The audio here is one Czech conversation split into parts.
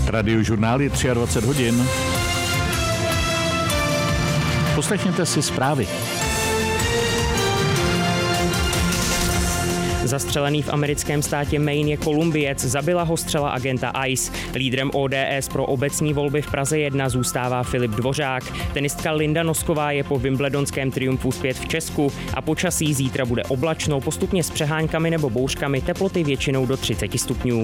Radiožurnál je 23 hodin. Poslechněte si zprávy. Zastřelený v americkém státě Maine je Kolumbiec, zabila ho střela agenta ICE. Lídrem ODS pro obecní volby v Praze 1 zůstává Filip Dvořák. Tenistka Linda Nosková je po wimbledonském triumfu zpět v Česku a počasí zítra bude oblačno, postupně s přeháňkami nebo bouřkami, teploty většinou do 30 stupňů.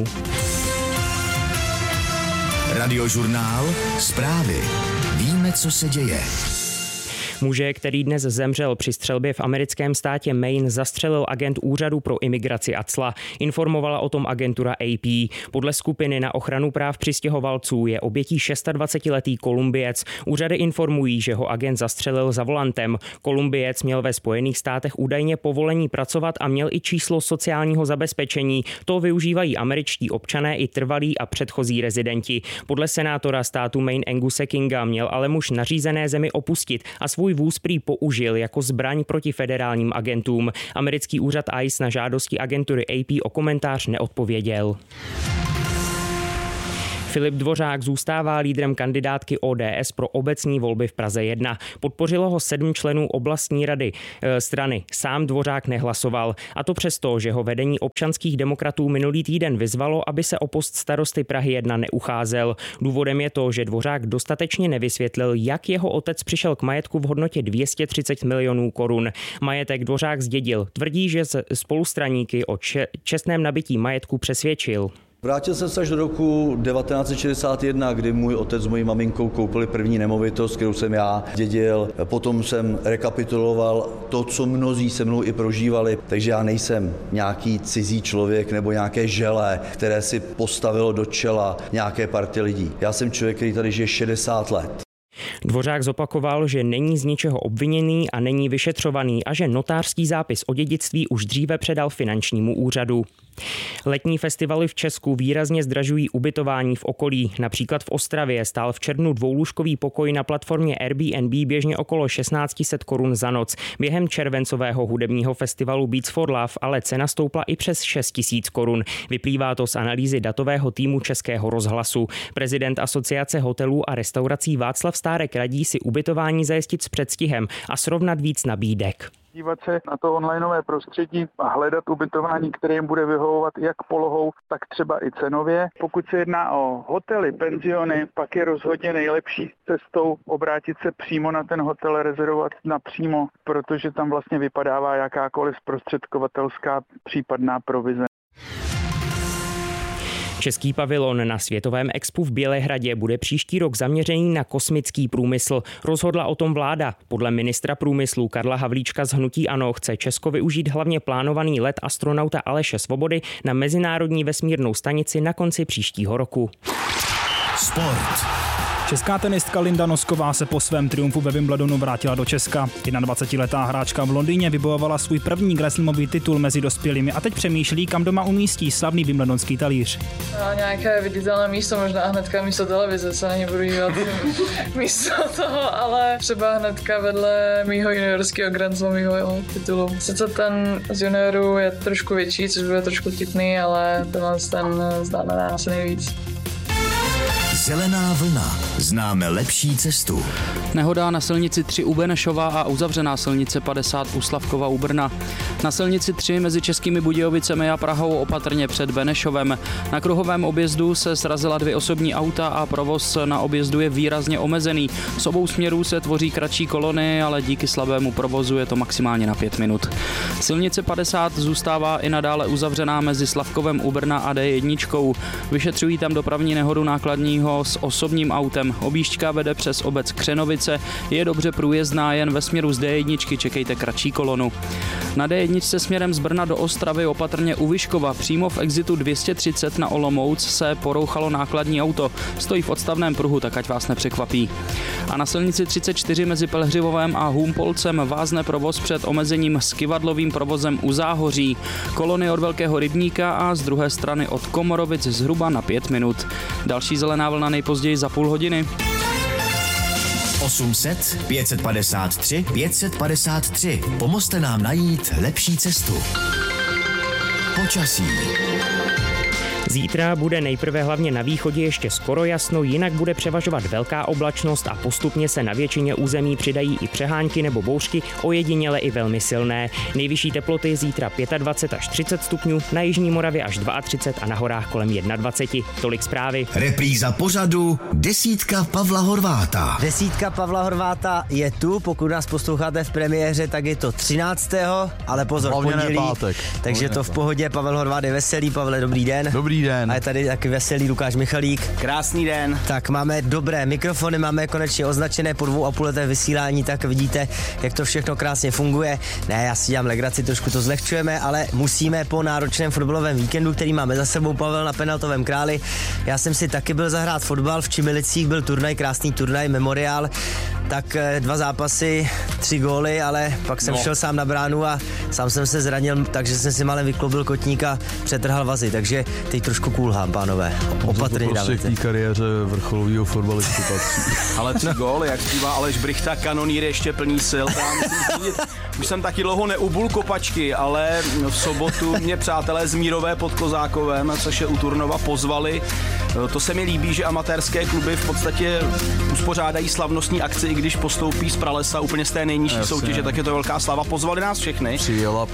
Radiožurnál, zprávy. Víme, co se děje. Muže, který dnes zemřel při střelbě v americkém státě Maine, zastřelil agent Úřadu pro imigraci ACLA. Informovala o tom agentura AP. Podle skupiny na ochranu práv přistěhovalců je obětí 26letý Kolumbiec. Úřady informují, že ho agent zastřelil za volantem. Kolumbiec měl ve Spojených státech údajně povolení pracovat a měl i číslo sociálního zabezpečení. To využívají američtí občané i trvalí a předchozí rezidenti. Podle senátora státu Maine Anguse Kinga měl ale muž nařízené zemi opustit a svůj vůz prý použil jako zbraň proti federálním agentům. Americký úřad ICE na žádosti agentury AP o komentář neodpověděl. Filip Dvořák zůstává lídrem kandidátky ODS pro obecní volby v Praze 1. Podpořilo ho 7 členů oblastní rady strany. Sám Dvořák nehlasoval. A to přesto, že ho vedení občanských demokratů minulý týden vyzvalo, aby se o post starosty Prahy 1 neucházel. Důvodem je to, že Dvořák dostatečně nevysvětlil, jak jeho otec přišel k majetku v hodnotě 230 milionů korun. Majetek Dvořák zdědil. Tvrdí, že spolustraníky o čestném nabití majetku přesvědčil. Vrátil jsem se až do roku 1961, kdy můj otec s mojí maminkou koupili první nemovitost, kterou jsem já dědil. Potom jsem rekapituloval to, co mnozí se mnou i prožívali, takže já nejsem nějaký cizí člověk nebo nějaké želé, které si postavilo do čela nějaké party lidí. Já jsem člověk, který tady žije 60 let. Dvořák zopakoval, že není z ničeho obviněný a není vyšetřovaný a že notářský zápis o dědictví už dříve předal finančnímu úřadu. Letní festivaly v Česku výrazně zdražují ubytování v okolí. Například v Ostravě stál v červnu dvoulůžkový pokoj na platformě Airbnb běžně okolo 1600 korun za noc. Během červencového hudebního festivalu Beats for Love ale cena stoupla i přes 6000 korun. Vyplývá to z analýzy datového týmu Českého rozhlasu. Prezident Asociace hotelů a restaurací Václav Stárek radí si ubytování zajistit s předstihem a srovnat víc nabídek. Dívat se na to onlineové prostředí a hledat ubytování, které jim bude vyhovovat jak polohou, tak třeba i cenově. Pokud se jedná o hotely, penziony, pak je rozhodně nejlepší cestou obrátit se přímo na ten hotel, rezervovat napřímo, protože tam vlastně vypadává jakákoliv zprostředkovatelská případná provize. Český pavilon na Světovém expu v Bělehradě bude příští rok zaměřený na kosmický průmysl. Rozhodla o tom vláda. Podle ministra průmyslu Karla Havlíčka z hnutí ANO chce Česko využít hlavně plánovaný let astronauta Aleše Svobody na Mezinárodní vesmírnou stanici na konci příštího roku. Sport. Česká tenistka Linda Nosková se po svém triumfu ve Wimbledonu vrátila do Česka. 21letá hráčka v Londýně vybojovala svůj první grandslamový titul mezi dospělými a teď přemýšlí, kam doma umístí slavný wimbledonský talíř. Nějaké viditelné místo, možná hnedka místo televize, se na ně budu dívat místo toho, ale třeba hnedka vedle mýho juniorského grandslamového titulu. Sice ten z juniorů je trošku větší, což bude trošku chytný, ale ten zdáme nás nejvíc. Zelená vlna. Známe lepší cestu. Nehoda na silnici 3 u Benešova a uzavřená silnice 50 u Slavkova u Brna. Na silnici 3 mezi Českými Budějovicemi a Prahou opatrně před Benešovem. Na kruhovém objezdu se srazila 2 osobní auta a provoz na objezdu je výrazně omezený. Z obou směrů se tvoří kratší kolony, ale díky slabému provozu je to maximálně na 5 minut. Silnice 50 zůstává i nadále uzavřená mezi Slavkovem u Brna a D1. Vyšetřují tam dopravní nehodu nákladního s osobním autem. Objížďka vede přes obec Křenovice, je dobře průjezdná, jen ve směru z D1 čekejte kratší kolonu. Na D1 směrem z Brna do Ostravy opatrně u Vyškova přímo v exitu 230 na Olomouc se porouchalo nákladní auto. Stojí v odstavném pruhu, tak ať vás nepřekvapí. A na silnici 34 mezi Pelhřivovem a Humpolcem vázne provoz před omezením s kyvadlovým provozem u Záhoří. Kolony od Velkého Rybníka a z druhé strany od Komorovic zhruba na 5 minut. Další zelená vlna nejpozději za půl hodiny. 800 553 553. Pomozte nám najít lepší cestu. Počasí. Zítra bude nejprve hlavně na východě ještě skoro jasno, jinak bude převažovat velká oblačnost a postupně se na většině území přidají i přehánky nebo bouřky, ojediněle i velmi silné. Nejvyšší teploty zítra 25 až 30 stupňů, na jižní Moravě až 32 a na horách kolem 21. Tolik zprávy. Repríza pořadu Desítka Pavla Horváta. Desítka Pavla Horváta je tu, pokud nás posloucháte v premiéře, tak je to 13. ale pozor, pondělí, takže to v pohodě. Pavel Horvát je veselý. Pavle, dobrý den. Dobrý den. A je tady taky veselý Lukáš Michalík. Krásný den. Tak máme dobré mikrofony, máme konečně označené po 2,5 letech vysílání, tak vidíte, jak to všechno krásně funguje. Ne, já si dělám legraci, trošku to zlehčujeme, ale musíme po náročném fotbalovém víkendu, který máme za sebou, Pavel, na penaltovém králi. Já jsem si taky byl zahrát fotbal, v Čimilicích byl turnaj, krásný turnaj, Memoriál, tak 2 zápasy, 3 góly, ale pak jsem šel sám na bránu a sám jsem se zranil, takže jsem si malem vykloubil kotník a přetrhal vazy, takže teď trošku kulhám, pánové. Opatrně dávajte. Prostě k té kariéře vrcholového fotbalisty patří. Ale 3 góly, jak zpívá Aleš Brychta, kanonýr ještě plný sil. Už jsem taky dlouho neubul kopačky, ale v sobotu mě přátelé z Mírové pod Kozákovem, což je u Turnova, pozvali. To se mi líbí, že amatérské kluby v podstatě uspořádají slavnostní akci, i když postoupí z pralesa úplně z té nejnižší soutěže, tak je to velká slava. Pozvali nás všechny. Přijela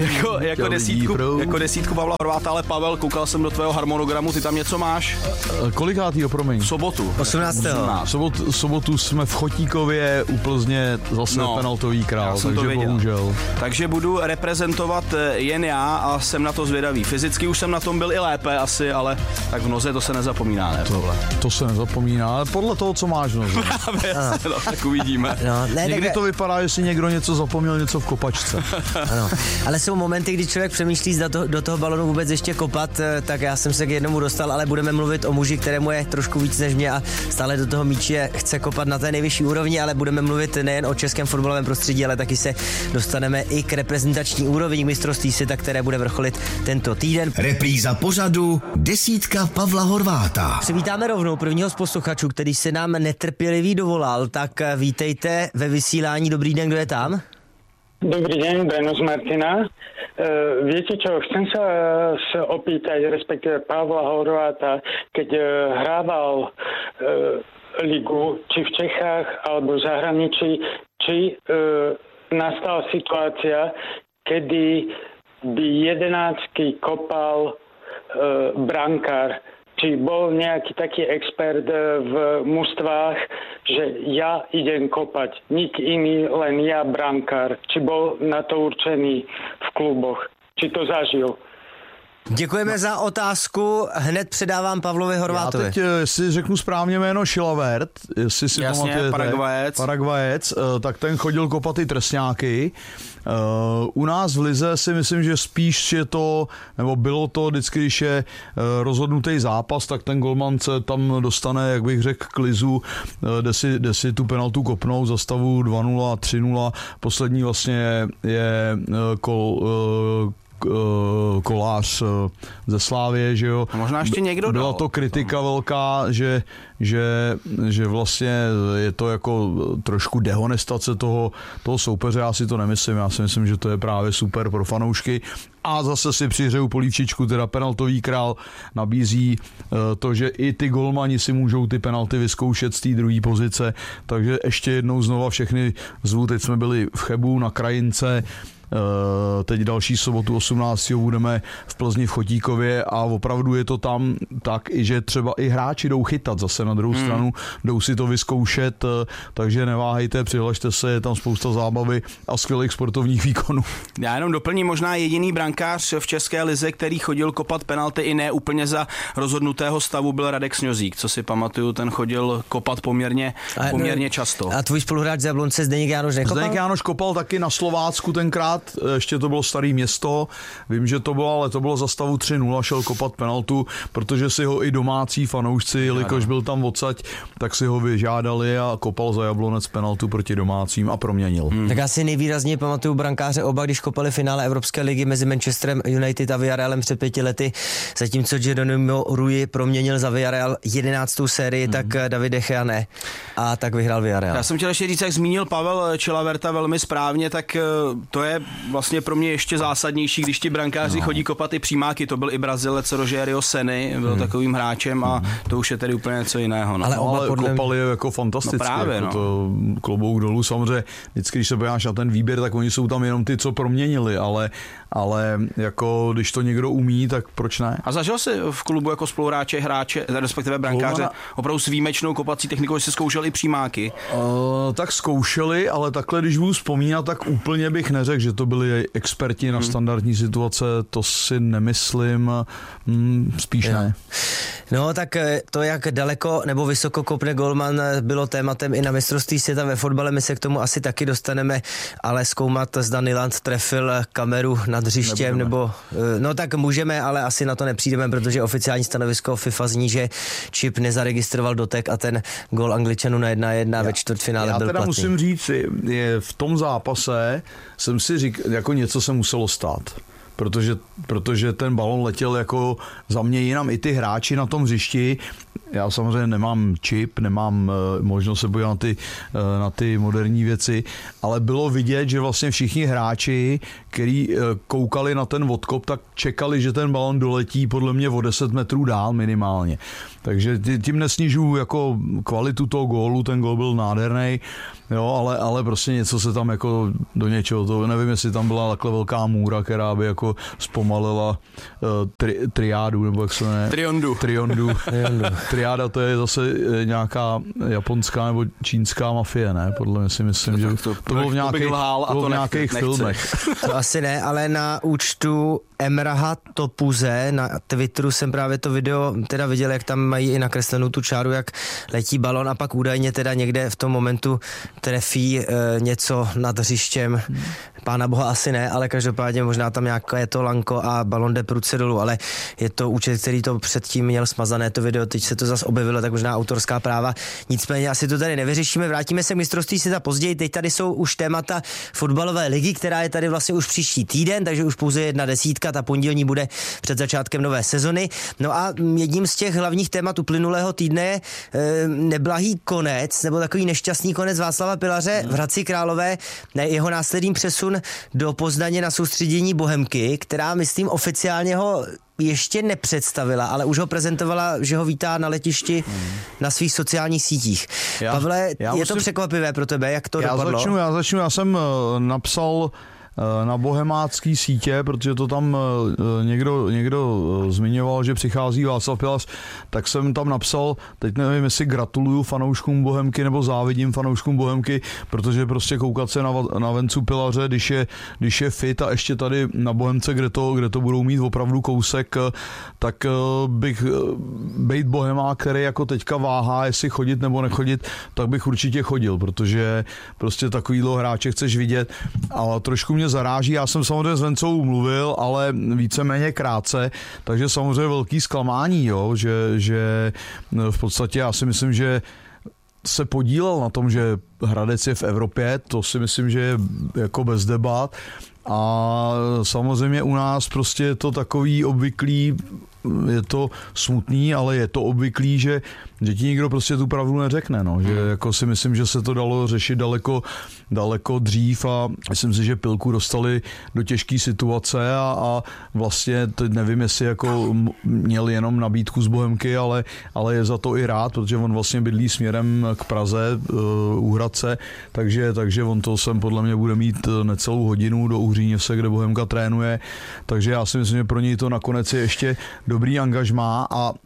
jako desítku Pavla Horváta, ale Pavel, koukal jsem do tvého harmonogramu, ty tam něco máš? Kolikátýho, promiň? Sobotu. 18. Sobotu jsme v Chotíkově u Plzně zase penaltový král, takže bohužel. Takže budu reprezentovat jen já a jsem na to zvědavý. Fyzicky už jsem na tom byl i lépe asi, ale tak v noze to se nezapomíná, ne? To se nezapomíná, ale podle toho, co máš v noze. Tak uvidíme. Někdy to vypadá, že si někdo něco zapomněl, něco v kopačce. Ano. Ale jsou momenty, kdy člověk přemýšlí, zda do toho balonu vůbec ještě kopat, tak já jsem se k jednomu dostal, ale budeme mluvit o muži, kterému je trošku víc než mě a stále do toho míče chce kopat na té nejvyšší úrovni, ale budeme mluvit nejen o českém fotbalovém prostředí, ale taky se dostaneme i k reprezentační úrovni mistrovství světa, které bude vrcholit tento týden. Repríza pořadu Desítka Pavla Horváta. Přivítáme rovnou prvního z posluchačů, který se nám netrpělivý dovolal, tak vítejte ve vysílání. Dobrý den, kdo je tam? Dobrý deň, Breno z Martina. Viete čo, chcem sa opýtať, respektíve Pavla Horváta, keď hrával ligu, či v Čechách, alebo v zahraničí, či nastala situácia, kedy by 11 kopal brankár. Či bol nejaký taký expert v mužstvách, že ja idem kopať, nik iný, len ja brankár. Či bol na to určený v kluboch, či to zažil. Děkujeme za otázku, hned předávám Pavlovi Horvátovi. Já teď, jestli řeknu správně jméno, Šilavert, jestli si pamatujete, Paragvajec, tak ten chodil kopat i trestňáky. U nás v lize si myslím, že spíš je to, nebo bylo to vždycky, když je rozhodnutý zápas, tak ten golman se tam dostane, jak bych řekl, k lizu, jde si tu penaltu kopnout za stavu 2-0, 3-0. Poslední vlastně je Kolář ze Slávie, že jo. A možná ještě někdo byla to kritika velká, že vlastně je to jako trošku dehonestace toho soupeře, já si to nemyslím, já si myslím, že to je právě super pro fanoušky. A zase si přihřeju polívčičku, teda penaltový král nabízí to, že i ty golmani si můžou ty penalty vyzkoušet z té druhé pozice, takže ještě jednou znova všechny zvu, teď jsme byli v Chebu na Krajince, teď další sobotu 18. budeme v Plzni v Chotíkově a opravdu je to tam tak, že třeba i hráči jdou chytat zase na druhou stranu, jdou si to vyzkoušet, takže neváhejte, přihlašte se, je tam spousta zábavy a skvělých sportovních výkonů. Já jenom doplním, možná jediný brankář v české lize, který chodil kopat penalty i ne úplně za rozhodnutého stavu, byl Radek Sňozík, co si pamatuju, ten chodil kopat poměrně často. A tvůj spoluhráč z Jablonce Zdeněk Jánoš nekopal? Zdeněk Jánoš kopal taky na Slovácku tenkrát, ještě to bylo Staré Město, vím, že to bylo, ale to bylo za stavu 3-0, šel kopat penaltu, protože si ho i domácí fanoušci, jelikož byl tam odsaď, tak si ho vyžádali a kopal za Jablonec penaltu proti domácím a proměnil. Tak já si nejvýrazněji pamatuju brankáře oba, když kopali finále Evropské ligy mezi Manchesterem United a Villarrealem před 5 lety, zatímco Geronimo Rui proměnil za Villarreal 11. sérii, tak David De Gea ne. A tak vyhrál Villarreal. Já jsem chtěl ještě říct, jak zmínil Pavel Čilaverta velmi správně, tak to je vlastně pro mě ještě zásadnější, když ti brankáři chodí kopat i přímáky. To byl i Brazilec Rogério Ceni, byl takovým hráčem a to už je tedy úplně něco jiného. No. Ale kopali je jako fantasticky. No právě, jako to klobouk dolů. Samozřejmě vždycky, když se podíváš na ten výběr, tak oni jsou tam jenom ty, co proměnili, ale jako když to někdo umí, tak proč ne? A zažil jsi v klubu jako spoluhráče, respektive brankáře, opravdu s výjimečnou kopací technikou, že jsi zkoušel i přímáky? Tak zkoušeli, ale takhle, když budu vzpomínat, tak úplně bych neřekl, že to byli experti na standardní situace, to si nemyslím, spíš ne. No tak to, jak daleko nebo vysoko kopne golman, bylo tématem i na mistrovství světa ve fotbale, my se k tomu asi taky dostaneme, ale zkoumat, zda Nyland trefil kameru nad hřištěm, nebo no tak můžeme, ale asi na to nepřijdeme, protože oficiální stanovisko FIFA zní, že Chip nezaregistroval dotek a ten gól Angličanů na 1-1 ve čtvrtfinále byl platný. Já teda musím říct, v tom zápase jsem si říkal, jako něco se muselo stát. Protože ten balon letěl jako za mě jinam, i ty hráči na tom hřišti. Já samozřejmě nemám čip, nemám možnost se podívat na ty moderní věci, ale bylo vidět, že vlastně všichni hráči, kteří koukali na ten odkop, tak čekali, že ten balon doletí podle mě o 10 metrů dál minimálně. Takže tím nesnižuju jako kvalitu toho gólu, ten gól byl nádherný, jo, ale prostě něco se tam jako do něčeho, to nevím, jestli tam byla takhle velká můra, která by jako zpomalila triádu, nebo jak se jmenuje? Triondu. Triáda, to je zase nějaká japonská nebo čínská mafie, ne? Podle mě si myslím, že to bylo v nějakých filmech. To asi ne, ale na účtu Emraha Topuze na Twitteru jsem právě to video teda viděl, jak tam mají i nakreslenou tu čáru, jak letí balon a pak údajně teda někde v tom momentu trefí něco nad hřištěm. Pána boha asi ne, ale každopádně možná tam nějaké to lanko a balon jde prudce dolů, ale je to účet, který to předtím měl smazané to video, teď se to zase objevilo, tak možná autorská práva. Nicméně asi to tady nevyřešíme, vrátíme se k mistrovství světa později, teď tady jsou už témata fotbalové ligy, která je tady vlastně už příští týden, takže už pouze 1/10, ta pondělní bude před začátkem nové sezony. No a jedním z těch hlavních témat uplynulého týdne je neblahý konec, nebo takový nešťastný konec Václava Pilaře v Hradci Králové, jeho následný přesun do Poznaně na soustředění Bohemky, která, myslím, oficiálně ho ještě nepředstavila, ale už ho prezentovala, že ho vítá na letišti na svých sociálních sítích. Pavle, je to překvapivé pro tebe, jak to dopadlo? Já začnu, já jsem napsal na bohemácký sítě, protože to tam někdo zmiňoval, že přichází Václav Pilař, tak jsem tam napsal, teď nevím, jestli gratuluju fanouškům Bohemky nebo závidím fanouškům Bohemky, protože prostě koukat se na Vencu Pilaře, když je fit a ještě tady na Bohemce, kde to budou mít opravdu kousek, tak bych bejt bohemák, který jako teďka váhá, jestli chodit nebo nechodit, tak bych určitě chodil, protože prostě takovýhle hráče chceš vidět, ale trošku mě zaráží. Já jsem samozřejmě s Vencou mluvil, ale víceméně krátce, takže samozřejmě velký zklamání, jo, že v podstatě já si myslím, že se podílel na tom, že Hradec je v Evropě, to si myslím, že je jako bez debat. A samozřejmě u nás prostě je to takový obvyklý, je to smutný, ale je to obvyklý, že ti nikdo prostě tu pravdu neřekne, no. Že jako si myslím, že se to dalo řešit daleko dřív a myslím si, že Pilku dostali do těžké situace a vlastně teď nevím, jestli jako měl jenom nabídku z Bohemky, ale je za to i rád, protože on vlastně bydlí směrem k Praze, u Hradce, takže on to sem podle mě bude mít necelou hodinu do Uhříněvse, kde Bohemka trénuje, takže já si myslím, že pro něj to nakonec je ještě dobrý angažmá,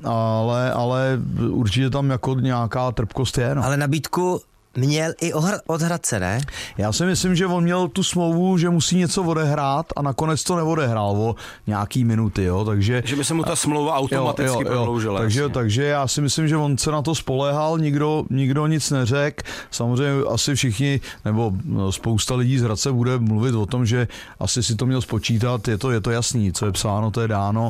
ale určitě tam jako nějaká trpkost je. No. Ale nabídku měl i od Hradce, ne? Já si myslím, že on měl tu smlouvu, že musí něco odehrát a nakonec to neodehrál o nějaký minuty, jo, takže... Že by se mu ta smlouva automaticky prodloužila. Takže já si myslím, že on se na to spoléhal, nikdo nic neřekl. Samozřejmě asi všichni, nebo spousta lidí z Hradce bude mluvit o tom, že asi si to měl spočítat, je to jasný, co je psáno, to je dáno.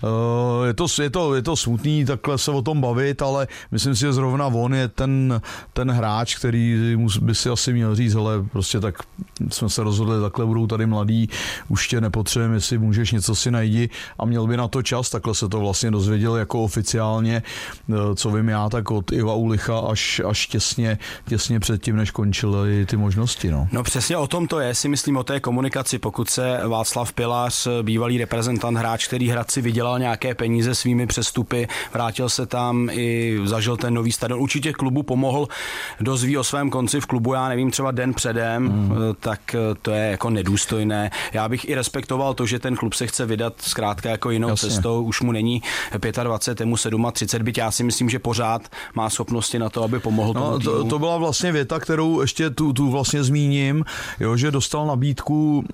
Je to smutný takhle se o tom bavit, ale myslím si, že zrovna on je ten hráč, který který by si asi měl říct, hele, prostě tak jsme se rozhodli, takhle budou tady mladí, už tě nepotřebujeme, jestli můžeš, něco si najdi, a měl by na to čas. Takhle se to vlastně dozvěděl jako oficiálně, co vím já, tak od Iva Ulicha až těsně předtím, než končily ty možnosti. No přesně o tom to je, si myslím, o té komunikaci. Pokud se Václav Pilař, bývalý reprezentant, hráč, který Hradci vydělal nějaké peníze svými přestupy, vrátil se tam i zažil ten nový stadion, určitě klubu pomohl, dozví o svém konci v klubu, já nevím, třeba den předem, tak to je jako nedůstojné. Já bych i respektoval to, že ten klub se chce vydat zkrátka jako jinou cestou, už mu není 25, je mu 37, byť já si myslím, že pořád má schopnosti na to, aby pomohl tomu týmu. To byla vlastně věta, kterou ještě tu vlastně zmíním, jo, že dostal nabídku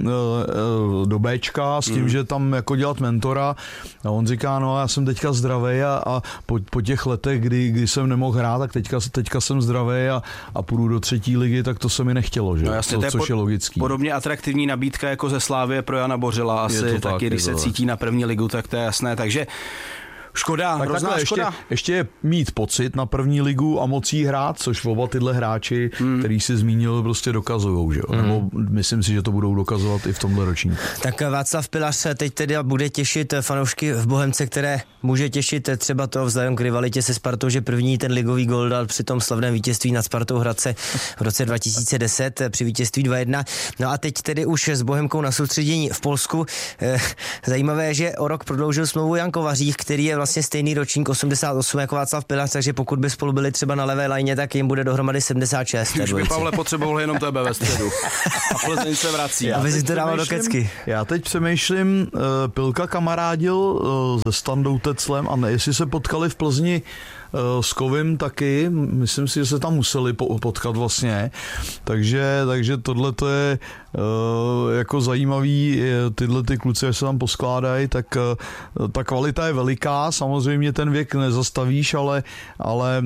do Bčka s tím, že tam jako dělat mentora, a on říká, no já jsem teďka zdravej a po těch letech, kdy jsem nemohl hrát, tak teďka jsem zdravej a půjdu do 3. ligy, tak to se mi nechtělo, že? No jasně, což je logický. Podobně atraktivní nabídka jako ze Slávie pro Jana Bořila, asi taky, když se cítí na 1. ligu, tak to je jasné, takže škoda, tak hrozná škoda. Ještě mít pocit na 1. ligu a mocí hrát, což oba tyhle hráči, který si zmínil, prostě dokazujou, že jo? Nebo myslím si, že to budou dokazovat i v tomhle ročníku. Tak Václav Pilař teď tedy bude těšit fanoušky v Bohemce, které může těšit třeba to vzhledem k rivalitě se Spartou, že první ten ligový gól dal při tom slavném vítězství nad Spartou Hradce v roce 2010 při vítězství 2-1. No a teď tedy už s Bohemkou na soustředění v Polsku. Zajímavé je, že o rok prodloužil smlouvu Jan Kovařík, který je vlastně stejný ročník 88 jako Václav Pilař, takže pokud by spolu byli třeba na levé lajně, tak jim bude dohromady 76. Už by Pavle potřeboval jenom tebe ve středu. A Plzeň se vrací. Aby si to dával do kecky. Já teď přemýšlím, Pilka kamarádil se Standou Teclem a jestli se potkali v Plzni s Kovim taky, myslím si, že se tam museli potkat vlastně, takže tohle to je jako zajímavý, tyhle ty kluci, až se tam poskládají, tak ta kvalita je veliká, samozřejmě ten věk nezastavíš, ale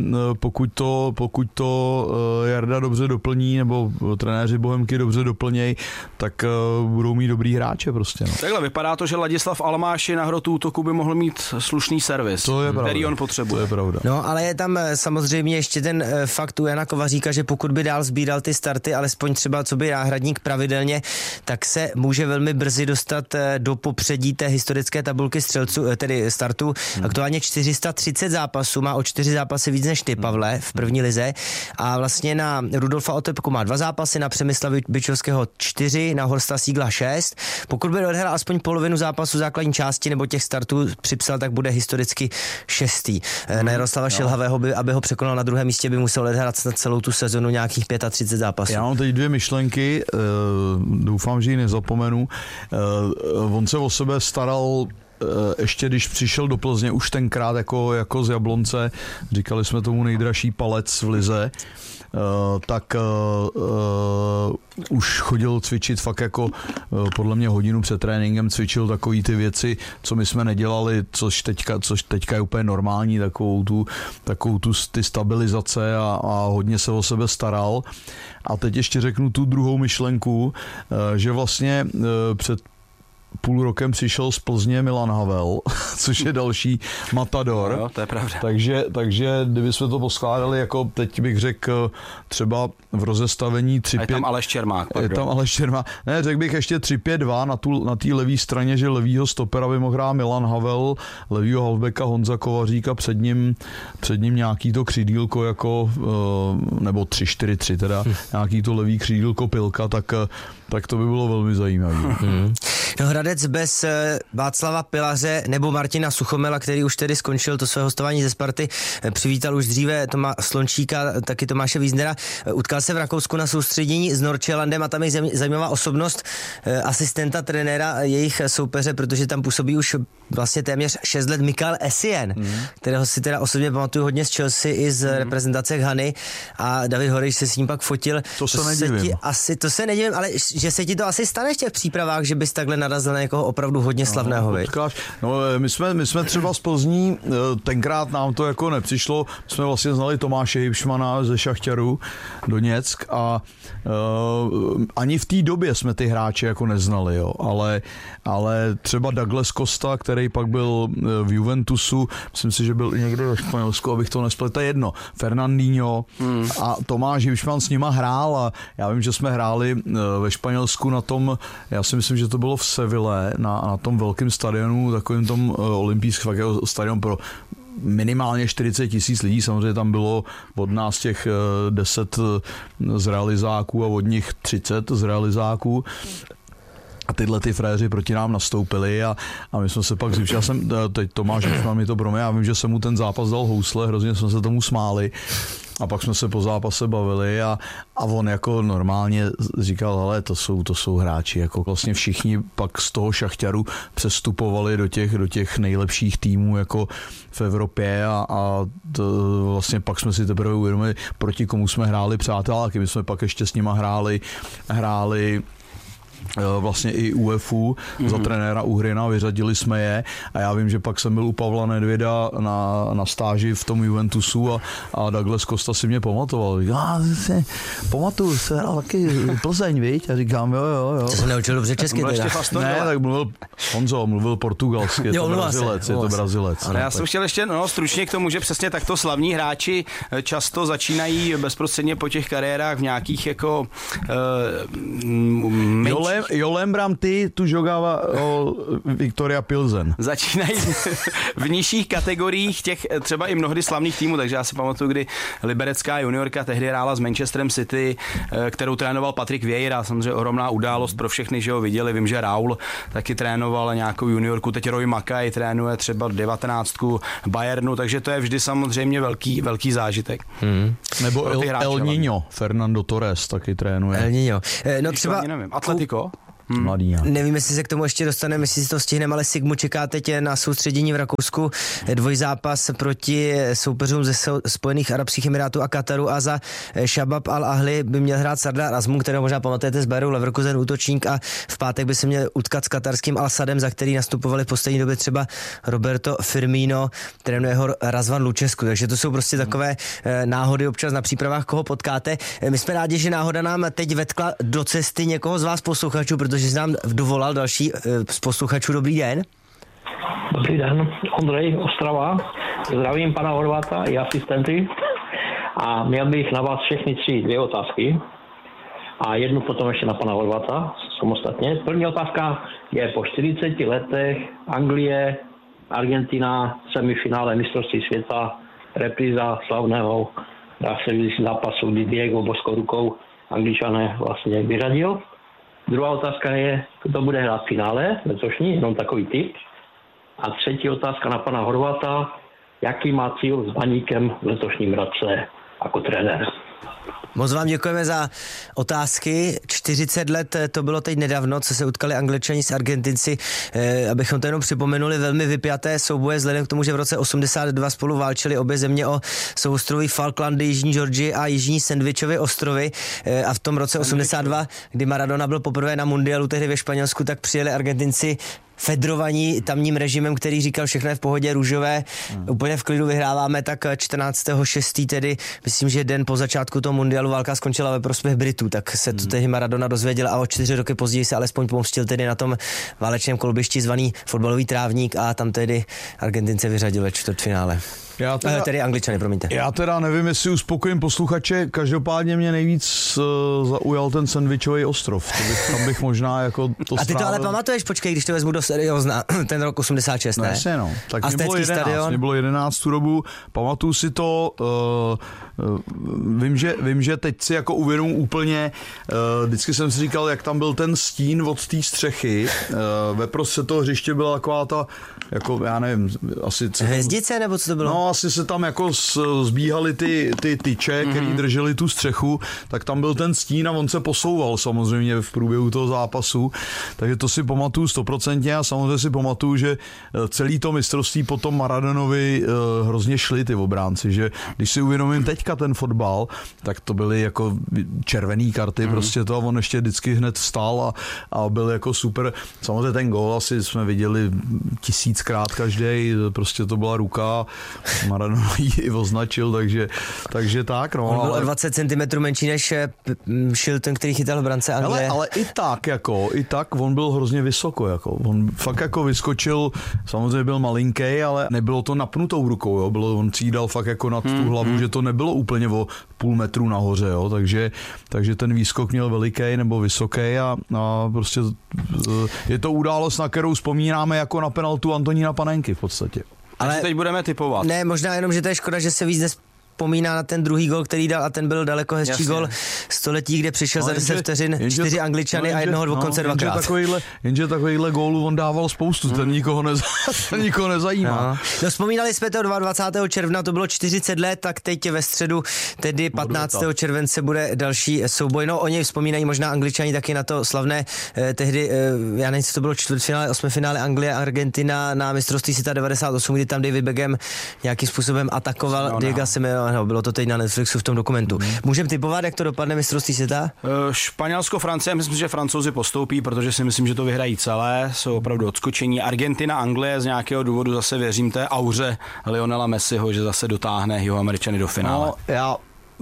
pokud to Jarda dobře doplní, nebo trenéři Bohemky dobře doplnějí, tak budou mít dobrý hráče prostě. No. Takhle vypadá to, že Ladislav Almáši na hrotu útoku by mohl mít slušný servis, který on potřebuje. To je pravda. No, ale je tam samozřejmě ještě ten fakt u Jana Kovaříka, že pokud by dál sbíral ty starty, alespoň třeba co by náhradník pravidelně, tak se může velmi brzy dostat do popředí té historické tabulky střelců, tedy startů. Aktuálně 430 zápasů, má o 4 zápasy víc než ty, Pavle, v 1. lize. A vlastně na Rudolfa Otepku má 2 zápasy, na Přemysla Byčovského 4, na Horsta Sígla 6. Pokud by odehrál aspoň polovinu zápasu základní části nebo těch startů připsal, tak bude historicky 6. Na Jaroslava Šilhavého, aby ho překonal na 2. místě, by musel odehrát celou tu sezonu nějakých 35 zápasů. Já mám teď 2 myšlenky, doufám, že ji nezapomenu. On se o sebe staral ještě když přišel do Plzně, už tenkrát jako z Jablonce, říkali jsme tomu nejdražší palec v lize, tak už chodil cvičit fakt jako podle mě hodinu před tréninkem, cvičil takový ty věci, co my jsme nedělali, což teďka je úplně normální, takovou tu ty stabilizace a hodně se o sebe staral. A teď ještě řeknu tu druhou myšlenku, že vlastně před půl rokem přišel z Plzně Milan Havel, což je další matador. Jo, to je pravda. Takže kdybychom to poskládali, jako teď bych řekl třeba v rozestavení 3-5... Je tam Aleš Čermák. Je tam Aleš Čermák. Ne, řekl bych ještě 3-5-2 na té levé straně, že levýho stopera by mohl hrát Milan Havel, levýho halfbacka Honza Kovařík a před ním nějaký to křídílko jako, nebo 3-4-3 teda, nějaký to levý křídílko Pilka, tak to by bylo velmi zajímavé. No, Hradec bez Václava Pilaře nebo Martina Suchomela, který už tedy skončil to své hostování ze Sparty, přivítal už dříve Slončíka, taky Tomáše Wiesnera. Utkal se v Rakousku na soustředění s Nordsjællandem a tam je zajímavá osobnost asistenta trenéra jejich soupeře, protože tam působí už vlastně téměř 6 let Mikael Essien, kterého si teda osobně pamatuju hodně z Chelsea i z reprezentace Ghany, a David Horejš se s ním pak fotil. To se nedivím. To se nedivím, ale že se ti to asi stane v těch přípravách, že bys takhle takhle narazil na někoho opravdu hodně slavného, No, my jsme třeba z Plzní, tenkrát nám to jako nepřišlo, jsme vlastně znali Tomáše Hybšmana ze Šachtěru Doněck a ani v té době jsme ty hráče jako neznali, jo. Ale třeba Douglas Costa, který pak byl v Juventusu, myslím si, že byl i někde ve Španělsku, abych to nespletl, to je jedno, Fernandinho a Tomáš Hybšman s nima hrál a já vím, že jsme hráli ve Španělsku na tom, já si myslím, že to bylo v Seville, na tom velkém stadionu, takovým tom olympijském stadion pro minimálně 40 000 lidí, samozřejmě tam bylo od nás těch 10 z realizáků a od nich 30 z realizáků. A tyhle ty fréři proti nám nastoupili a my jsme se pak zvyšili. Teď Tomáš Hybšman mi to proměl, já vím, že jsem mu ten zápas dal housle, hrozně jsme se tomu smáli. A pak jsme se po zápase bavili a on jako normálně říkal, hele, to jsou hráči, jako vlastně všichni pak z toho Šachťaru přestupovali do těch nejlepších týmů jako v Evropě a vlastně pak jsme si teprve uvědomili, proti komu jsme hráli přáteláky. My jsme pak ještě s nima hráli vlastně i UEFu za trenéra Uhryna, vyřadili jsme je a já vím, že pak jsem byl u Pavla Nedvěda na stáži v tom Juventusu a Douglas Costa si mě pamatoval. Pamatuju, se hrál taky Plzeň, viď? A říkám, jo. To jsem neučil dobře česky teda. Ne, tak mluvil portugalsky, je to Brazilec. Já jsem chtěl ještě stručně k tomu, že přesně takto slavní hráči často začínají bezprostředně po těch kariérách v nějakých jako Jo lembram ty tu jogava o Viktoria Pilsen. Začínají v nižších kategoriích těch třeba i mnohdy slavných týmů, takže já si pamatuju, kdy liberecká juniorka tehdy hrála s Manchesterem City, kterou trénoval Patrick Vieira, samozřejmě ohromná událost pro všechny, že ho viděli. Vím, že Raul taky trénoval nějakou juniorku, teď Roy Mackay trénuje třeba 19 Bayernu, takže to je vždy samozřejmě velký zážitek. Nebo El Niño, Fernando Torres taky trénuje. El Niño. No třeba Atletico. Mladý. Nevím, jestli se k tomu ještě dostaneme, jestli si to stihneme, ale Sigmu čeká teď na soustředění v Rakousku dvojzápas proti soupeřům ze Spojených arabských emirátů a Kataru a za Shabab Al-Ahli by měl hrát Sardar Azmoun, kterého možná pamatujete z Bayeru Leverkusen, útočník, a v pátek by se měl utkat s katarským Al-Sadem, za který nastupovali v poslední době třeba Roberto Firmino, trénuje ho Razvan Lučesku, takže to jsou prostě takové náhody občas na přípravách, koho potkáte. My jsme rádi, že náhoda nám teď vetkla do cesty někoho z vás posluchačů, protože se nám dovolal další z posluchačů. Dobrý den. Dobrý den, Ondrej, Ostrava. Zdravím pana Horváta i asistenty. A měl bych na vás všechny 2 otázky. A jednu potom ještě na pana Horváta samostatně. První otázka je po 40 letech Anglie, Argentina, semifinále mistrovství světa, repríza slavného zápasu, kdy Diego boskou rukou Angličané vlastně vyřadil. Druhá otázka je, kdo bude hrát v finále letošní, jenom takový tip. A třetí otázka na pana Horváta, jaký má cíl s Baníkem v letošním roce jako trenér. Moc vám děkujeme za otázky. 40 let to bylo teď nedávno, co se utkali Angličani s Argentinci. Abychom to jenom připomenuli, velmi vypjaté souboje vzhledem k tomu, že v roce 82 spolu válčili obě země o souostroví Falklandy, Jižní Georgie a Jižní Sandwichovy ostrovy. A v tom roce 82, kdy Maradona byl poprvé na mundialu tehdy ve Španělsku, tak přijeli Argentinci fedrovaní tamním režimem, který říkal, všechno je v pohodě, růžové, úplně v klidu vyhráváme, tak 14.6. tedy, myslím, že den po začátku toho mundialu válka skončila ve prospěch Britů, tak se to tehdy Maradona dozvěděl a o 4 roky později se alespoň pomstil tedy na tom válečném kolbišti zvaný fotbalový trávník a tam tedy Argentince vyřadil ve čtvrtfinále. Tedy Angličany, promiňte. Já teda nevím, jestli uspokojím posluchače, každopádně mě nejvíc zaujal ten Sandwichový ostrov. Tam bych možná jako to A ty to ale pamatuješ, počkej, když to vezmu do seriózna, ten rok 86, ne? Jasně, no. Tak Aztécký mě bylo 11 tu dobu, pamatuju si to, vím, že teď si jako uvědomuji úplně, vždycky jsem si říkal, jak tam byl ten stín od té střechy, ve prostřed toho hřiště byla taková ta, jako já nevím, asi... Hvězdice, nebo co to bylo? vlastně se tam jako zbíhaly ty tyče, který drželi tu střechu, tak tam byl ten stín a on se posouval samozřejmě v průběhu toho zápasu, takže to si pamatuju 100% a samozřejmě si pamatuju, že celý to mistrovství potom Maradonovi hrozně šli ty obránci, že když si uvědomím teďka ten fotbal, tak to byly jako červený karty, prostě to a on ještě vždycky hned vstal a byl jako super. Samozřejmě ten gól asi jsme viděli 1000krát každý, prostě to byla ruka, Maradona ji označil, takže tak. No, on byl o 20 cm menší než Shilton, který chytal v brance Anglie. Ale i tak on byl hrozně vysoko, jako. On fakt jako vyskočil, samozřejmě byl malinký, ale nebylo to napnutou rukou, jo. On třídal fakt jako nad tu hlavu, že to nebylo úplně o půl metru nahoře, jo. Takže ten výskok měl veliký nebo vysoký a prostě je to událost, na kterou vzpomínáme jako na penaltu Antonína Panenky v podstatě. Ale teď budeme tipovat. Ne, možná jenom, že to je škoda, že se víc vzpomíná na ten druhý gol, který dal a ten byl daleko hezčí gol století, kde přišel za 10 vteřin 4 Angličany a jednoho dokonce dvakrát. Jenže takovýhle gólů on dával spoustu, ten nikoho nezajímá. No, vzpomínali jsme to 22. června, to bylo 40 let, tak teď ve středu, tedy 15. července bude další souboj. No, oni vzpomínají možná Angličani taky na to slavné tehdy, já nevím, to bylo čtvrtfinále, osmifinále Anglie a Argentina na mistrovství světa 98, kdy tam David Beckham nějakým způsobem atakoval Diego Simeone. Bylo to teď na Netflixu v tom dokumentu. Můžeme tipovat, jak to dopadne mistrovství světa? Španělsko, Francie, myslím, že Francouzi postoupí, protože si myslím, že to vyhrají celé, jsou opravdu odskočení. Argentina, Anglie z nějakého důvodu zase věřím té auře Lionela Messiho, že zase dotáhne Jihoameričany do finále. No, já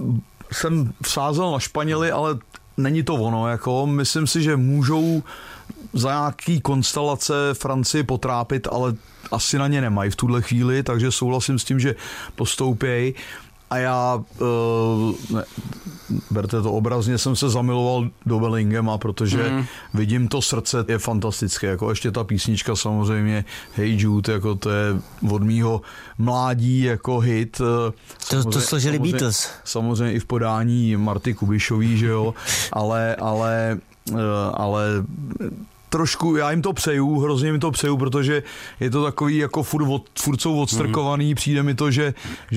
jsem vsázel na Španěli, ale není to ono, jako myslím si, že můžou za nějaký konstelace Francii potrápit, ale asi na ně nemají v tuhle chvíli, takže souhlasím s tím, že postoupějí. A já, berte to obrazně, jsem se zamiloval do Bellinghama, protože vidím to srdce, je fantastické. Jako ještě ta písnička samozřejmě Hey Jude, jako to je od mýho mládí jako hit. To složili Beatles. Samozřejmě i v podání Marty Kubišový, že jo, ale trošku, já jim to přeju, hrozně jim to přeju, protože je to takový jako furt jsou odstrkovaný, přijde mi to, že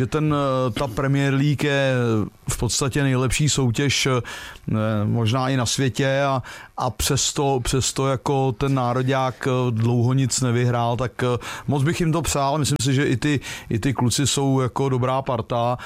ta Premier League je v podstatě nejlepší soutěž možná i na světě a přesto jako ten nároďák dlouho nic nevyhrál, tak moc bych jim to přál, myslím si, že i ty kluci jsou jako dobrá parta.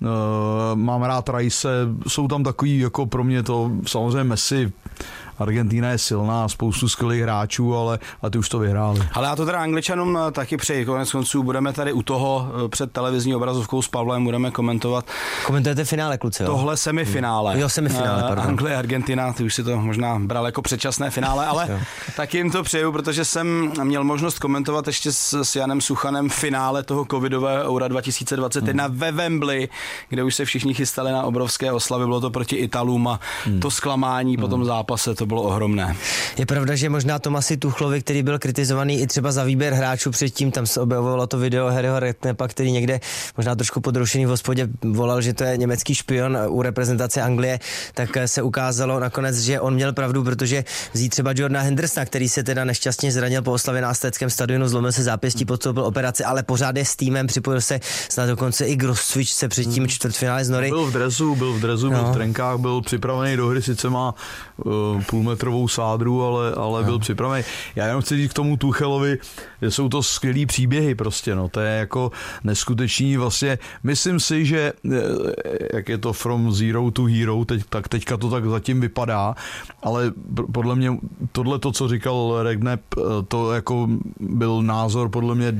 Mám rád Rice, jsou tam takový jako pro mě to samozřejmě Messi, Argentina je silná, spoustu skvělých hráčů, ale ty už to vyhráli. Ale já to teda Angličanům taky přeji. Konec konců budeme tady u toho před televizní obrazovkou s Pavlem, budeme komentovat. Komentujete finále, kluci, jo? Tohle semifinále. Jo, semifinále, pardon. Anglie, Argentina, ty už si to možná bral jako předčasné finále, ale taky jim to přeju, protože jsem měl možnost komentovat ještě s Janem Suchanem finále toho covidového Eura 2021 ve Wembley, kde už se všichni chystali na obrovské oslavy, bylo to proti Italům a to zklamání po tom zápase, to bylo ohromné. Je pravda, že možná Tomasi Tuchlovi, který byl kritizovaný i třeba za výběr hráčů předtím, tam se objevovalo to video Harryho Redknappa, který někde možná trošku podrušený v hospodě volal, že to je německý špion u reprezentace Anglie, tak se ukázalo nakonec, že on měl pravdu, protože vzít třeba Jordana Hendersona, který se teda nešťastně zranil po oslavě na Aztéckém stadionu, zlomil se zápěstí, podstoupil operaci, ale pořád je s týmem, připojil se snad dokonce i k rozcvičce předtím čtvrtfinále z Nory. Byl v dresu, byl v trenkách, byl připravený do hry, sice má půlmetrovou sádru, ale byl připravený. Já jenom chci říct k tomu Tuchelovi, že jsou to skvělý příběhy prostě, no, to je jako neskutečný vlastně. Myslím si, že jak je to from zero to hero, teďka to tak zatím vypadá, ale podle mě tohle to, co říkal Redknapp, to jako byl názor podle mě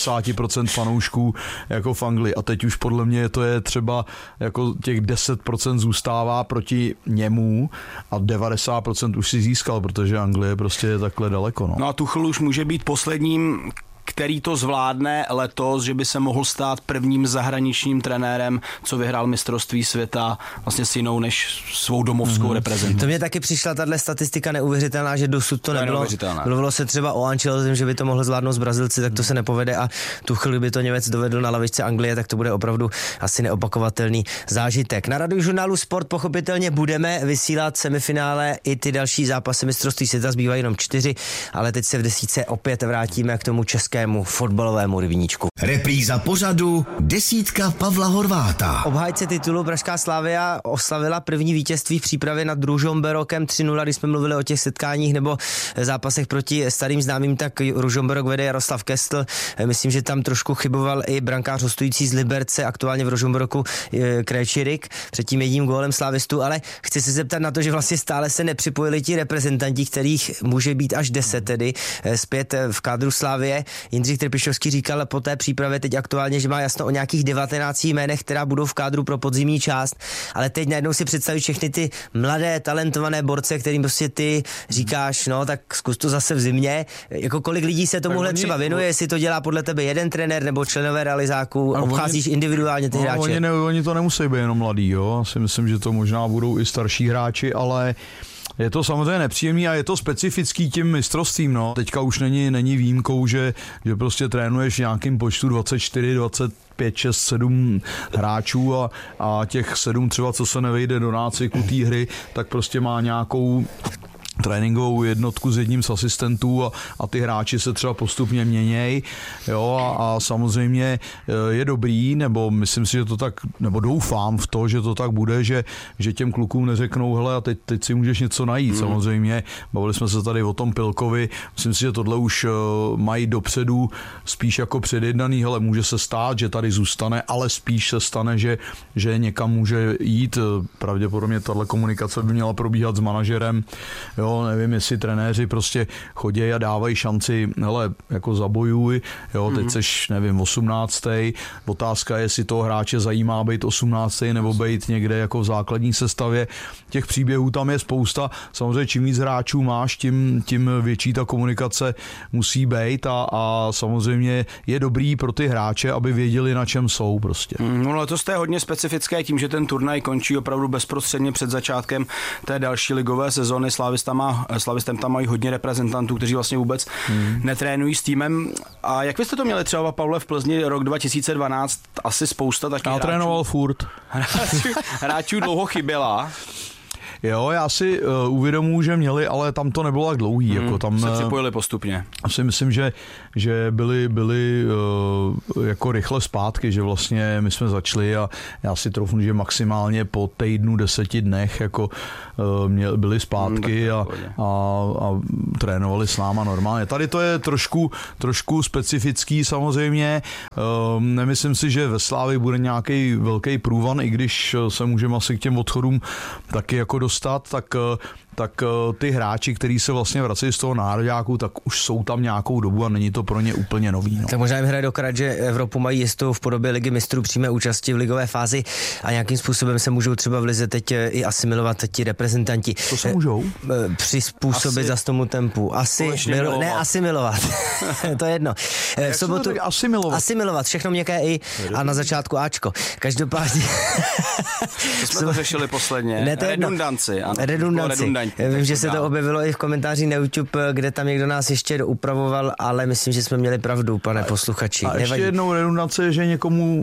90% fanoušků jako v Anglii a teď už podle mě to je třeba jako těch 10% zůstává proti němu a 90% už si získal, protože Anglie prostě je takhle daleko. No a Tuchel už může být posledním, který to zvládne letos, že by se mohl stát prvním zahraničním trenérem, co vyhrál mistrovství světa vlastně s jinou než svou domovskou reprezentací. To mě taky přišla tahle statistika neuvěřitelná, že dosud to nebylo. Mluvilo se třeba o Ancelotim, že by to mohl zvládnout z Brazilci, tak to se nepovede a Tuchel, kdyby to Němec dovedl na lavičce Anglie, tak to bude opravdu asi neopakovatelný zážitek. Na Radiožurnálu Sport pochopitelně budeme vysílat semifinále i ty další zápasy mistrovství světa, zbývají jenom 4, ale teď se v desítce opět vrátíme k tomu českému našemu fotbalovému rybníčku. Repríza pořadu Desítka Pavla Horváta. Obhájce titulu Pražská Slavia oslavila první vítězství v přípravě nad Ružomberokem 3-0, když jsme mluvili o těch setkáních nebo zápasech proti starým známým, tak Ružomberok vede Jaroslav Kestl. Myslím, že tam trošku chyboval i brankář hostující z Liberce, aktuálně v Ružomberoku Krejčírik, před tím jedním gólem slávistů, ale chci se zeptat na to, že vlastně stále se nepřipojili ti reprezentanti, kterých může být až 10 tedy zpět v kádru Slavie. Jindřich Trpišovský říkal po té přípravě teď aktuálně, že má jasno o nějakých 19 jménech, která budou v kádru pro podzimní část, ale teď najednou si představit všechny ty mladé, talentované borce, kterým prostě ty říkáš, no tak zkus to zase v zimě. Jako kolik lidí se tomuhle třeba věnuje, jestli to dělá podle tebe jeden trenér nebo členové realizáků, obcházíš individuálně ty hráče? Oni to nemusí být jenom mladí, jo. Já si myslím, že to možná budou i starší hráči, ale je to samozřejmě nepříjemný a je to specifický tím mistrovstvím, no. Teďka už není výjimkou, že prostě trénuješ v nějakým počtu 24, 25, 6, 7 hráčů a těch 7 třeba, co se nevejde do nácviku té hry, tak prostě má nějakou tréninkovou jednotku s jedním z asistentů a ty hráči se třeba postupně měnějí, jo, a samozřejmě je dobrý, nebo myslím si, že to tak, nebo doufám v to, že to tak bude, že těm klukům neřeknou, hele, a teď si můžeš něco najít, samozřejmě, bavili jsme se tady o tom Pilkovi, myslím si, že tohle už mají dopředu spíš jako předjednaný, hele, může se stát, že tady zůstane, ale spíš se stane, že někam může jít, pravděpodobně tahle komunikace by měla probíhat s manažerem, jo, nevím, jestli trenéři prostě chodí a dávají šanci, hele, jako zabojuj, jo, teď seš, nevím, 18. Otázka je, jestli toho hráče zajímá být 18. nebo být někde jako v základní sestavě. Těch příběhů tam je spousta. Samozřejmě čím víc hráčů máš, tím větší ta komunikace musí být a samozřejmě je dobrý pro ty hráče, aby věděli, na čem jsou prostě. No letos to je hodně specifické tím, že ten turnaj končí opravdu bezprostředně před začátkem té další ligové sezóny. Slavistem tam mají hodně reprezentantů, kteří vlastně vůbec netrénují s týmem. A jak byste to měli třeba, Pavle, v Plzni rok 2012? Asi spousta takových hráčů. Já trénoval furt. Hráčů dlouho chyběla. Jo, já si uvědomuji, že měli, ale tam to nebylo tak dlouhý. Jako tam se připojili postupně. Asi myslím, že byli jako rychle zpátky, že vlastně my jsme začali a já si troufnu, že maximálně po týdnu, 10 dnech jako byli zpátky a trénovali s náma normálně. Tady to je trošku specifický samozřejmě. Nemyslím si, že ve Slávii bude nějaký velký průvan, i když se můžeme asi k těm odchodům taky jako dostat, tak ty hráči, kteří se vlastně vrací z toho nároďáku, tak už jsou tam nějakou dobu a není to pro ně úplně nový. No. Tak možná jim hraje dokrát, že Evropu mají jistou v podobě Ligy mistrů přímé účasti v ligové fázi a nějakým způsobem se můžou třeba v lize teď i asimilovat ti reprezentanti. To se můžou? Přizpůsobit za tomu tempu. Asimilovat. To je jedno. V sobotu asimilovat, všechno měkké i a na začátku Ačko. Každopádně. To jsme to řešili posledně. Redundanci. Vím, že se to objevilo i v komentáři na YouTube, kde tam někdo nás ještě doupravoval, ale myslím, že jsme měli pravdu, pane posluchači. A ještě jednou redundace, že někomu...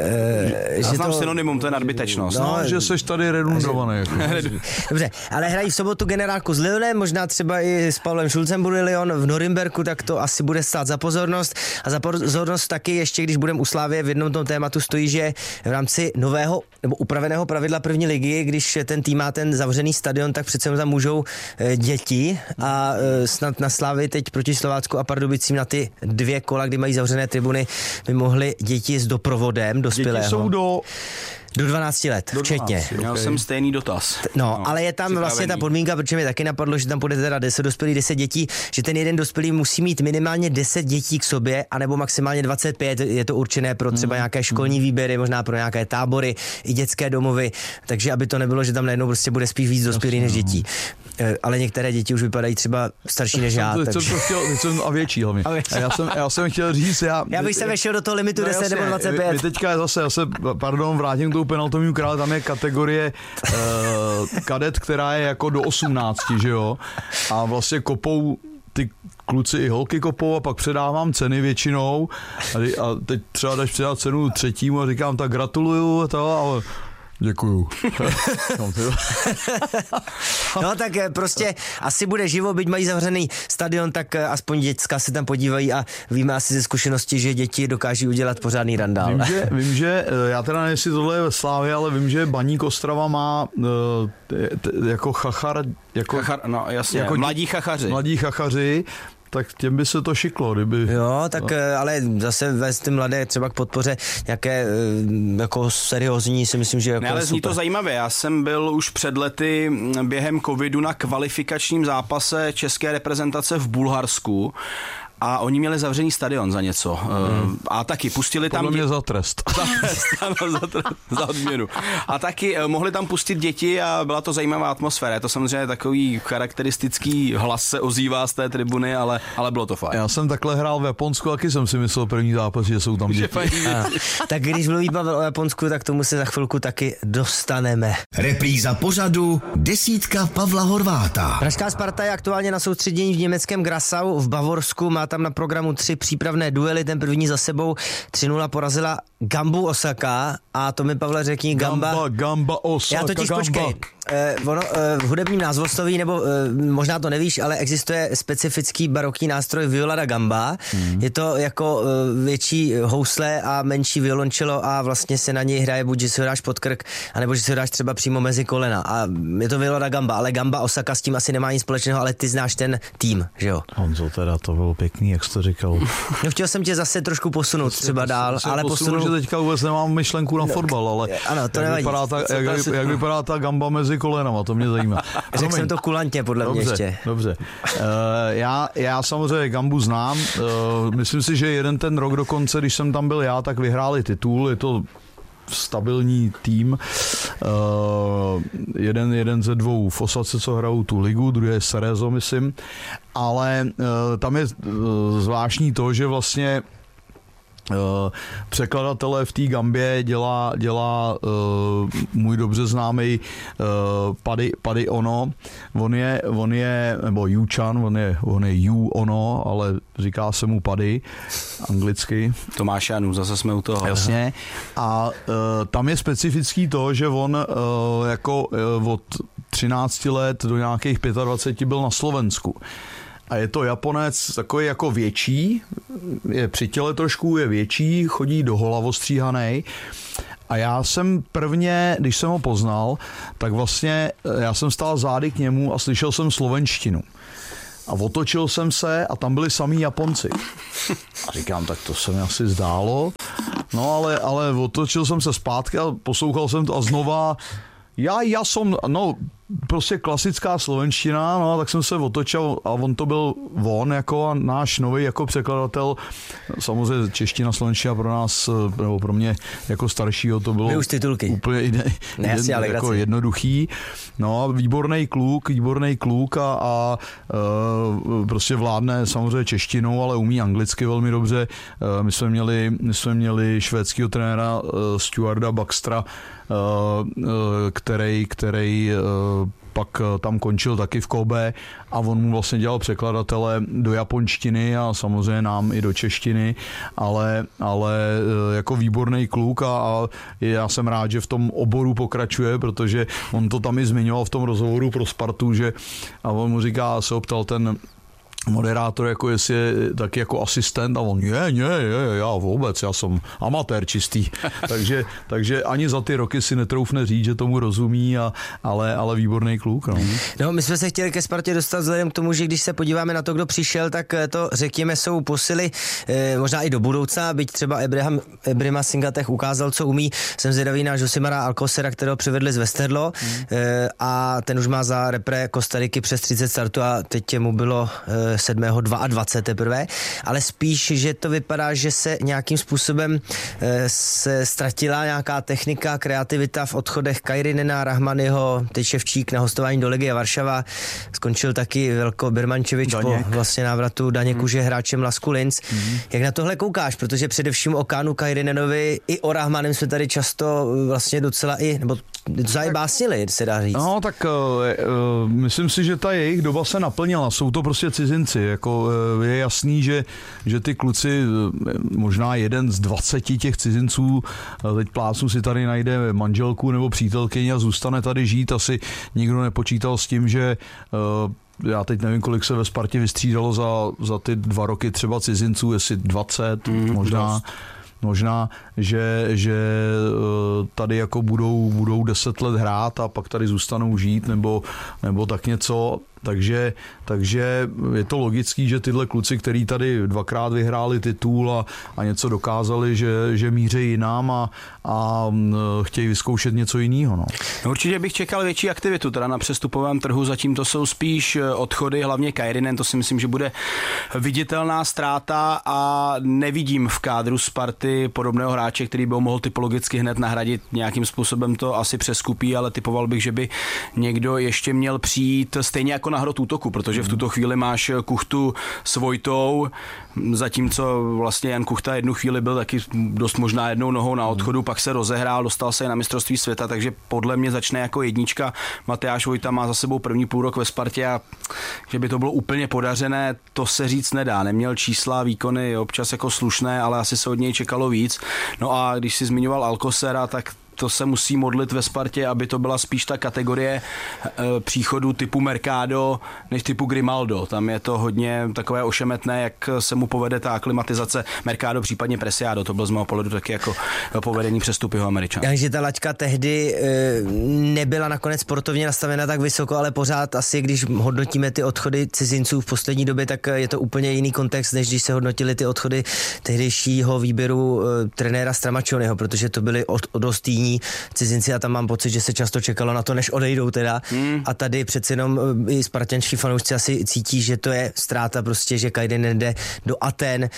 Já znám synonymum, to je nadbytečnost. No, že seš tady redundovaný. Jako. Dobře, ale hrají v sobotu generálku s Lyonem, možná třeba i s Pavlem Šulcem bude Lyon v Norimberku, tak to asi bude stát za pozornost. A za pozornost taky ještě, když budeme u Slávie, v jednom tom tématu stojí, že v rámci nového nebo upraveného pravidla první ligy, když ten tým má ten zavřený stadion, tak přece tam můžou děti a snad na Slávii teď proti Slovácku a Pardubicím na ty 2 kola, kdy mají zavřené tribuny, by mohly děti s doprovodem dospělého. Děti jsou do 12 let, včetně. Měl jsem stejný dotaz. No, ale je tam vlastně ta podmínka, protože mi taky napadlo, že tam bude teda 10 dospělých, 10 dětí, že ten jeden dospělý musí mít minimálně 10 dětí k sobě, anebo maximálně 25, je to určené pro třeba nějaké školní výběry, možná pro nějaké tábory, i dětské domovy, takže aby to nebylo, že tam najednou prostě bude spíš víc dospělých než dětí. Ale některé děti už vypadají třeba starší než já. A větší hlavně. Já jsem chtěl říct, já bych se vešel do toho limitu 10 nebo 25. My teďka zase, vrátím k tomu penaltovému králi, tam je kategorie kadet, která je jako do 18, že jo? A vlastně kopou ty kluci i holky kopou a pak předávám ceny většinou a teď třeba jdeš předat cenu třetímu a říkám, tak gratuluju to, ale Děkuju. No tak prostě asi bude živo, byť mají zavřený stadion, tak aspoň děcka se tam podívají a víme asi ze zkušenosti, že děti dokáží udělat pořádný randál. Vím, že já teda nevím, jestli tohle je ve Slávě, ale vím, že Baník Ostrava má jako chachar, no jasně, jako mladí chachaři, tak těm by se to šiklo, kdyby... Jo, tak ale zase vést ty mladé třeba k podpoře nějaké jako seriózní, si myslím, že jako ne, ale zní to zajímavě. Já jsem byl už před lety během covidu na kvalifikačním zápase české reprezentace v Bulharsku a oni měli zavřený stadion za něco. A taky pustili tam... Podle mě za trest. za odměnu. A taky mohli tam pustit děti a byla to zajímavá atmosféra. Je to samozřejmě takový charakteristický hlas se ozývá z té tribuny, ale bylo to fajn. Já jsem takhle hrál v Japonsku, taky jsem si myslel první zápas, že jsou tam děti. Tak když mluví Pavel o Japonsku, tak tomu se za chvilku taky dostaneme. Repríza pořadu Desítka Pavla Horváta. Pražská Sparta je aktuálně na soustředění v německém Grassau v Bavorsku. Má tam na programu 3 přípravné duely, ten první za sebou 3-0 porazila Gambu Osaka a to mi, Pavle, řekni Gamba Osaka. Já totiž počkej. V hudebním názvosloví, nebo možná to nevíš, ale existuje specifický barokní nástroj viola da gamba. Je to jako větší housle a menší violončelo a vlastně se na něj hraje buď, že si ho dáš pod krk, anebo že si ho dáš třeba přímo mezi kolena. A je to viola da gamba, ale Gamba Osaka s tím asi nemá nic společného, ale ty znáš ten tým, že jo? Honzo, teda to bylo pěkný, jak jsi to říkal. No, chtěl jsem tě zase trošku posunout třeba dál, ale posunu, že teďka vůbec nemám myšlenku na fotbal, ale ano, to nevadí. Jak vypadá ta gamba mezi kolenama, to mě zajímá. Řekl jsem to kulantně, podle mě ještě. Dobře. Já samozřejmě Gambu znám. Myslím si, že jeden ten rok dokonce, když jsem tam byl já, tak vyhráli titul. Je to stabilní tým. Jeden ze dvou v Osace, co hrajou tu ligu, druhý je Cerezo, myslím. Ale tam je zvláštní to, že vlastně překladatele v té Gambě dělá můj dobře známý Paddy Ono. On je nebo Yu-chan, on je Yu Ono, ale říká se mu Paddy anglicky. Tomáš Janů, zase jsme u toho. Jasně. A tam je specifický to, že on jako od 13 let do nějakých 25 byl na Slovensku. A je to Japonec takový jako větší, je při těle trošku, je větší, chodí do hola ostříhanej. A já jsem prvně, když jsem ho poznal, tak vlastně já jsem stál zády k němu a slyšel jsem slovenštinu. A otočil jsem se a tam byli samý Japonci. A říkám, tak to se mi asi zdálo. No ale otočil jsem se zpátky a poslouchal jsem to a znova já jsem, prostě klasická slovenština, no, tak jsem se otočil a on to byl jako náš nový jako překladatel. Samozřejmě čeština, slovenština pro nás, nebo pro mě jako staršího to bylo úplně jako jednoduchý. No, výborný kluk a prostě vládne samozřejmě češtinou, ale umí anglicky velmi dobře. My jsme měli švédského trenéra Stuarda Baxtra, který pak tam končil taky v Kobe a on mu vlastně dělal překladatele do japonštiny a samozřejmě nám i do češtiny, ale jako výborný kluk a já jsem rád, že v tom oboru pokračuje, protože on to tam i zmiňoval v tom rozhovoru pro Spartu, že a on mu říká, se optal ten moderátor, jako jestli je taky jako asistent a on, já vůbec, já jsem amatér čistý. takže ani za ty roky si netroufne říct, že tomu rozumí, ale výborný kluk. No, my jsme se chtěli ke Spartě dostat vzhledem k tomu, že když se podíváme na to, kdo přišel, tak to řekněme jsou posily možná i do budoucna, byť třeba Ebrima Singatech ukázal, co umí. Jsem zvědavý na Josimara Alcosera, kterého přivedli z Westerlo a ten už má za repre Kostariky přes 30 startů a teď mu bylo 7.22 teprve, ale spíš, že to vypadá, že se nějakým způsobem se ztratila nějaká technika, kreativita v odchodech Kajrinena, Rahmanyho, teď Ševčík na hostování do Legie Varšava, skončil taky Velko Birmančevič po vlastně návratu Daněku, hráčem Lasku Linz. Jak na tohle koukáš? Protože především o Kánu Kajrinenovi i o Rahmanem jsme tady často vlastně docela nebo docela básnili, se dá říct. No, tak myslím si, že ta jejich doba se naplnila. Jsou to prostě cizinci. Jako, je jasný, že ty kluci, možná jeden z 20 těch cizinců, teď plácnu si tady najde manželku nebo přítelkyni a zůstane tady žít. Asi nikdo nepočítal s tím, že já teď nevím, kolik se ve Spartě vystřídalo za ty 2 roky třeba cizinců, jestli 20, možná, že tady jako budou 10 let hrát a pak tady zůstanou žít nebo tak něco. Takže je to logický, že tyhle kluci, který tady 2krát vyhráli titul a něco dokázali, že míří jinam a chtějí vyzkoušet něco jiného. No. Určitě bych čekal větší aktivitu teda na přestupovém trhu, zatím to jsou spíš odchody, hlavně Kairinen, to si myslím, že bude viditelná ztráta a nevidím v kádru Sparty podobného hráče, který by ho mohl typologicky hned nahradit. Nějakým způsobem to asi přeskupí, ale typoval bych, že by někdo ještě měl přijít stejně jako na hrot útoku, protože v tuto chvíli máš Kuchtu s Vojtou, zatímco vlastně Jan Kuchta jednu chvíli byl taky dost možná jednou nohou na odchodu, pak se rozehrál, dostal se i na mistrovství světa, takže podle mě začne jako jednička. Matyáš Vojta má za sebou první půlrok ve Spartě a že by to bylo úplně podařené, to se říct nedá. Neměl čísla, výkony občas jako slušné, ale asi se od něj čekalo víc. No a když si zmiňoval Alcosera, tak to se musí modlit ve Spartě, aby to byla spíš ta kategorie příchodu typu Mercado než typu Grimaldo. Tam je to hodně takové ošemetné, jak se mu povede ta aklimatizace. Mercado, případně Preciado, to byl z mého pohledu taky jako povedení přestupy Američanů. Takže ta laťka tehdy nebyla nakonec sportovně nastavena tak vysoko, ale pořád asi, když hodnotíme ty odchody cizinců v poslední době, tak je to úplně jiný kontext, než když se hodnotili ty odchody tehdejšího výběru trenéra Stramaccioniho, protože to byly dost jiní cizinci a tam mám pocit, že se často čekalo na to, než odejdou teda. A tady přeci jenom i spartanští fanoušci asi cítí, že to je ztráta prostě, že Kairinen jde do Aten.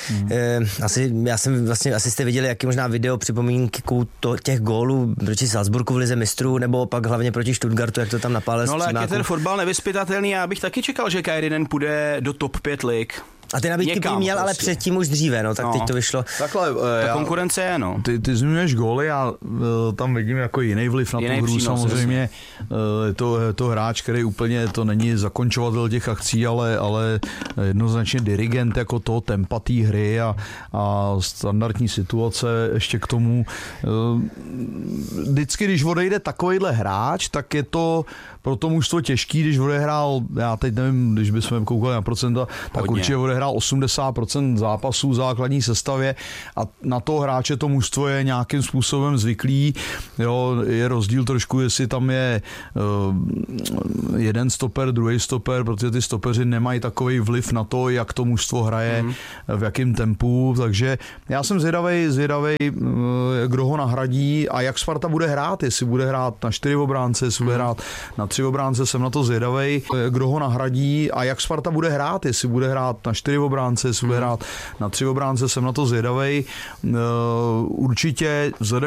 Asi jste viděli, jaký možná video připomínku těch gólů proti Salzburgu v lize mistrů, nebo pak hlavně proti Stuttgartu, jak to tam napálil. No ale jak je ten fotbal nevyzpytatelný, já bych taky čekal, že Kairinen půjde do top 5 lig. A ty nabídky by měl, prostě. Ale předtím už dříve, no, tak teď to vyšlo. Takhle, ta konkurence je, no. Ty zmiňuješ góly, já tam vidím jako jiný vliv na tu hru, samozřejmě. Je to hráč, který úplně, to není zakončovatel těch akcí, ale jednoznačně dirigent jako toho tempa té hry a standardní situace ještě k tomu. Vždycky, když odejde takovejhle hráč, tak je to pro to mužstvo těžký, když odehrál, já teď nevím, když bychom koukali na procenta, tak určitě odehrál 80% zápasů v základní sestavě a na toho hráče to mužstvo je nějakým způsobem zvyklý. Jo, je rozdíl trošku, jestli tam je jeden stoper, druhý stoper, protože ty stopeři nemají takový vliv na to, jak to mužstvo hraje, v jakém tempu, takže já jsem zvědavej, kdo ho nahradí a jak Sparta bude hrát, jestli bude hrát na 4 obránce, jestli bude hrát na 3 obránce, jsem na to zvědavej, kdo ho nahradí a jak Sparta bude hrát, jestli bude hrát na 4 obránce, jestli bude hrát na 3 obránce, jsem na to zvědavej. Určitě vzhledem